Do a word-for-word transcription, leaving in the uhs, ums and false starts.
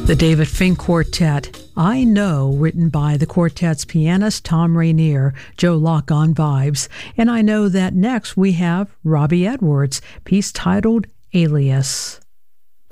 The David Fink Quartet, I Know, written by the quartet's pianist Tom Rainier, Joe Locke on vibes. And I know that next we have Robbie Edwards, piece titled Alias.